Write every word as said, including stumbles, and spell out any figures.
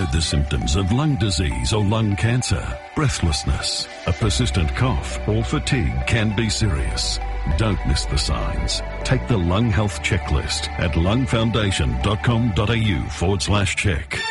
heard the symptoms of lung disease or lung cancer, breathlessness, a persistent cough or fatigue can be serious. Don't miss the signs. Take the Lung Health Checklist at lungfoundation.com.au forward slash check.